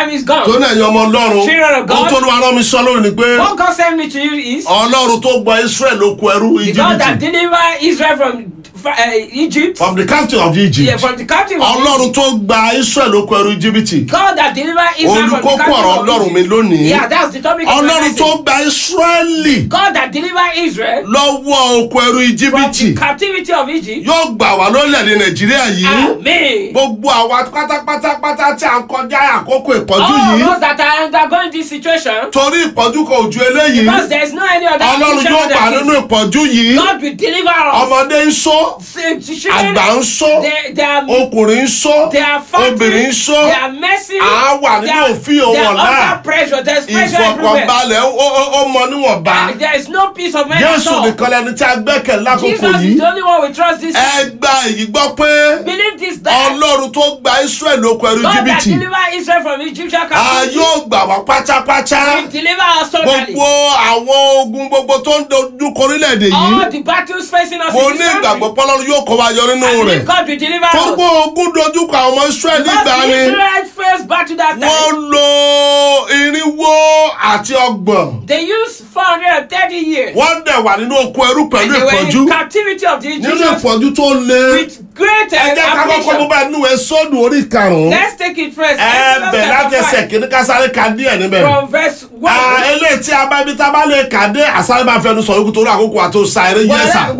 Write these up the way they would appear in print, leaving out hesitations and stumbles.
time is gone. tó ní ẹ̀yin ọmọ Ọlọ́run. Children of God. ohun tó ní wa rán mi sọ lórí ni pé. What God sent me to you is. Ọlọ́run tó gba Israel lóko ẹrú The God that Íjíbítì. delivered Israel from Egypt. From the captive of Egypt. Yeah, from the captive of Ọlọ́run tó gba Israel lóko ẹrú Íjíbítì. God that delivered Israel from the Olùkókó captive ọ̀rọ̀ of Ọlọ́run mi Egypt. lónìí. Yeah, that's the topic of my Ọlọ́run tó message. gba Israeli God that delivered Israel lọ́wọ́ oko ẹrú from Íjíbítì. the captivity of Egypt. Yóò gbà wá lórílẹ̀‐èdè Nàìjíríà yìí. Amen. Gbogbo àwa pátápátá tí a ń kọjá àkókò ìpọ́njú All yìí. those that are undergoing this situation, Torí ìpọ́njú kan ò ju eléyìí. because there is no any other Ọlọ́run situation yóò gbà than nínú this. ìpọ́njú yìí. God will deliver us. Ọmọdé ń sọ, Children, àgbà ń sọ, they are ọkùnrin ń sọ, they are fighting, obìnrin ń sọ. they are messy, À á wà they nínú are, òfin òun they are ọ̀la. under pressure, there is pressure everywhere. Ìfọ̀kànbalẹ̀ ó mọ níwọ̀nba. There is no peace of mind at Jésù all. nìkan lẹni tí a gbẹ́kẹ̀ lákòókò Jesus is yìí. the only one we trust this. Ẹ gba èyí gbọ́ pé Believe this that Ọlọ́run tó gba Israel lóko ẹrú God that Íjíbítì. delivered Israel from Egyptian A captivity yóò gbà wá pátápátá. will deliver us totally. Gbogbo àwọn ogun gbogbo tó ń dojú kọ orílẹ̀-èdè yìí. All the battles facing us Mo in ní this country, ìgbàgbọ́ pọ́lọ́run yóò kó wa yọ nínú I rẹ̀. believe God will deliver us. Gbogbo ogun dojú kọ àwọn ọmọ Israẹli Because gbà the ni. Israelites faced battle that Wọ́n time. lo irinwó àti ọgbọ̀n. They used 430 years. Wọ́n dẹ̀ wà nínú oko ẹrú And pẹ̀lú they were ìpọ́njú. in captivity of the Nínú Egyptians ìpọ́njú tó le. with great Ẹ jẹ́ ká kọ́kọ́ mú affliction. bá inú ẹ sọ́dún orí karùn-ún. Let's take it first. Ẹ Exodus bẹ̀ láti chapter ẹsẹ̀ 5 kìíní ká sáré ka díẹ̀ níbẹ̀. from verse 1. Eléyìí tí a bá ibi tá a bá lè kà dé àsáré máa fẹnu sọ yòókù torí àkókò àti òsà eré yẹ́sà.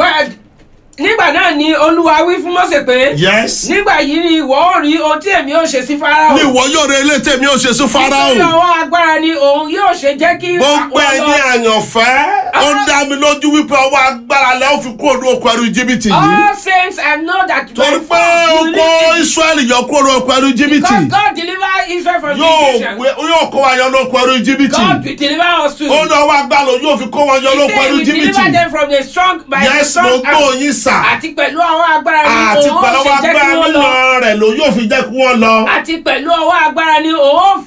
Nígbà náà ni Olúwa wí fún Mósè pé Yes. nígbà yìí ni ìwọ ó rí ohun tí èmi ó ṣe sí Fáráò. Ní ìwọ yóò rẹ eléyìí tèmi ó ṣe sí Nítorí Fáráò. ọwọ́ agbára ni òun yóò ṣe jẹ́ kí Gbogbo àwọn ẹ̀yin àyànfẹ́ ó dá mi lójú wípé ọwọ́ agbára lẹ́ ó fi kúrò ní oko ẹrú Íjíbítì yìí. all saints and know that Torí pé you oko live in- Ísírẹ́lì yọ kúrò ní oko ẹrú because Íjíbítì. God delivered Israel from the Yóò Egyptians. kó wa yọ ní oko ẹrú God Íjíbítì. will deliver us too. Ó ní ọwọ́ agbára ló yóò fi kó wọn yọ ní He oko said ẹrú he will deliver Íjíbítì. them from the strong by the Yes, mo strong gbọ́ arm. yín sà. Àti pẹ̀lú ọwọ́ agbára ni Àti òun pẹ̀lú ó ọwọ́ ṣe jẹ́ kí agbára wọ́n lọ. nínú rẹ̀ ló yóò fi jẹ́ kí wọ́n lọ. Àti pẹ̀lú ọwọ́ agbára ni òun ó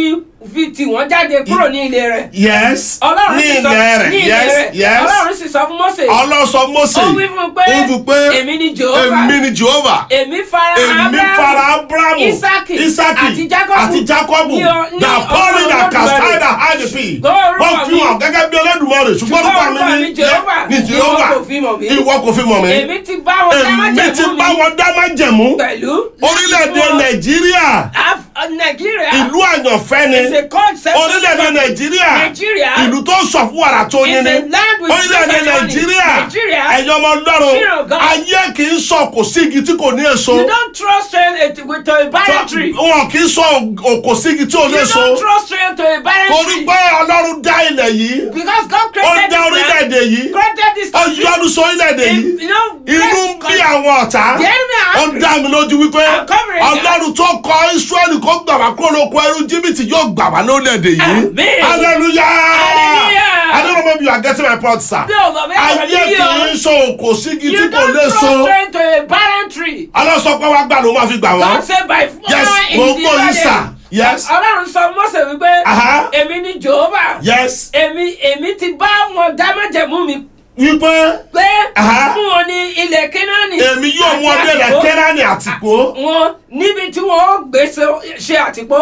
fi tì wọ́n jáde kúrò ní ilé rẹ̀. Yes. Ọlọ́run Ní sì sọ ilẹ̀ rẹ̀. ní ilé Yes. rẹ̀. Yes. Ọlọ́run sì sọ fún Mósè. Ọlọ́run sọ Mósè. Ó wí fún un pé Ó wí pé èmi ni Jèhófà. èmi ni Jehovah. Èmi fara Èmi fara Abrahamu, Ísákì àti àti Jákọ́bù ní Dàpọ́lì dà Olódùmarè. kàstáìdà hádìpì. Lórúkọ Wọ́n fi mi. hàn gẹ́gẹ́ bí Olódùmarè ṣùgbọ́n orúkọ mi ní Jèhófà. ní Jehovah. Ìwọ kò fi mọ̀ mí. Ìwọ kò fi mọ̀ mí. Èmi ti bá wọn dá Èmi ti májẹ̀mú bá mi wọn dá májẹ̀mú. pẹ̀lú Orílẹ̀-èdè Nàìjíríà Nàìjíríà ìlú àyànfẹ́ ni. is a concept. Orílẹ̀-èdè Nàìjíríà Nàìjíríà ìlú tó sọ fún wàrà tó yín is ni. a land with Orílẹ̀-èdè fruit and honey. Nàìjíríà Nàìjíríà, ẹ̀yin ọmọ Ọlọ́run children of God. ayé kì í sọ kò sí igi tí kò ní èso. You don't trust straight to a barren tree. Wọn kì í sọ kò sí igi tí ò ní You èso. don't trust straight to a barren Torí tree. pé Ọlọ́run dá ilẹ̀ yìí. Because God Ó created dá this orílẹ̀-èdè land, yìí. created this Ó country. yọ́nú sọ orílẹ̀-èdè yìí. You know, Inú ń bí àwọn ọ̀tá. The enemy are Ó angry. dá mi lójú wípé I'm covering that. Ọlọ́run tó kọ Ísírẹ́lì kó gbà wá kúrò lóko ẹrú Íjíbítì yóò gbà wá lórílẹ̀-èdè yìí. Amen. Hallelujah. Hallelujah. I don't know maybe you are getting my point, sir. No, but Ayé kì í sọ kò sí igi tí You kò don't lè trust so. straight to a barren tree. Ọlọ́run sọ pé wá gbà ló máa fi gbà wọ́n. God said by fire Yes, in mo the gbọ́ yín, garden. sir. Yes. Ọlọ́run sọ Mósè wípé Aha. èmi ni Jèhófà. Yes. Èmi ti bá wọn dá májẹ̀mú mi Wípé pé Aha. fún wọn ní ilẹ̀ Kénáánì. èmi yóò mú ọdẹ rẹ̀ Kẹ́nánì àtìpó. Wọn níbi tí wọn ó gbé ṣe àtìpó.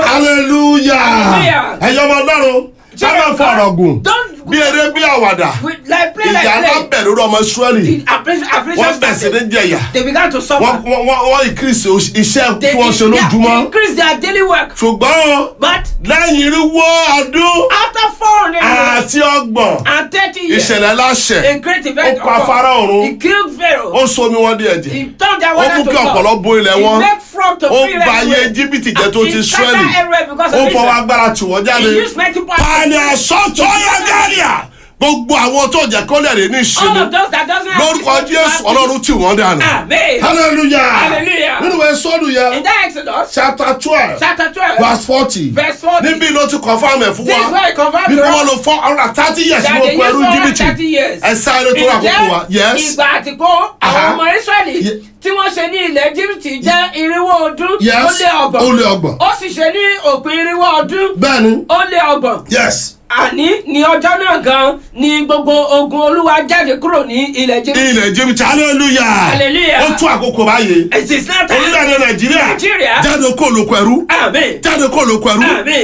Hallelujah. Ẹ̀yin ọmọ Ọlọ́run ká máa fọ̀rọ̀ gùn bí eré bí àwàdà. Like play Ìyá like náà bẹ̀rù ọmọ Ísírẹ́lì. affliction Wọ́n bẹ̀ sí ní jẹ̀yà. They began to suffer. Wọ́n increase iṣẹ́ tí wọ́n ṣe They lójúmọ́. increase their daily work. Ṣùgbọ́n But lẹ́yìn irínwó ọdún after 400 years àti ọgbọ̀n and 30 years, ìṣẹ̀lẹ̀ láṣẹ a great event ó pa Fáráò run. He killed Pharaoh. Ó somi wọn di ẹ̀jẹ̀. He turned their Ó water mú to kí blood. ọ̀pọ̀lọ́ bo ilẹ̀ He wọn. made frog to Ó free bà ayé everywhere. Íjíbítì jẹ́ tó And ti he scattered Ísírẹ́lì. everywhere because Ó of fọwọ́ Israel. agbára tì wọ́n He jáde. used mighty power. Pàálí àsọ̀tọ̀ yẹ Gálíà. Gbogbo àwọn tó jẹ́ kó lè rí ní All ìsinmi. of those that doesn't have Lórúkọ this Jésù Ọlọ́run tì wọ́n dànù. Amen. Hallelujah. Hallelujah. Nínú ìwé Sọ́ọ̀dù In yẹn, that Exodus, chapter 12, chapter 12, verse 40. verse 40. Níbí ló ti confirm ẹ̀ fún This is wa. where he confirmed Bí to wọ́n us lo 430 years that ní they oko ẹrú used Íjíbítì. 430 years. Ẹ sáré tó àkókò wa. Yes. Ìgbà àtìkó Aha. àwọn ọmọ Ísírẹ́lì tí wọ́n ṣe ní ilẹ̀ Íjíbítì jẹ́ irinwó ọdún Yes. ó lé ọgbọ̀n. Ó lé ọgbọ̀n. Ó sì ṣe ní òpin irinwó ọdún Bẹ́ẹ̀ni. ó lé ọgbọ̀n. Yes. Àní ní ọjọ́ náà gan ni gbogbo ogun Olúwa jáde kúrò ní ilẹ̀ Íjíbítì. Ilẹ̀ Íjíbítì. Hallelujah. Hallelujah. Ó tún àkókò báyìí. It is not time. Orílẹ̀-èdè Nàìjíríà Nàìjíríà. jáde kó lóko ẹrú. Amen. Jáde kó lóko ẹrú. Amen.